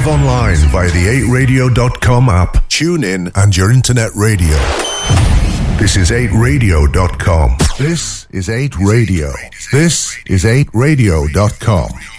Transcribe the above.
live online via the 8radio.com app. Tune in and your internet radio. This is 8radio.com. This is 8 Radio. This is 8radio.com.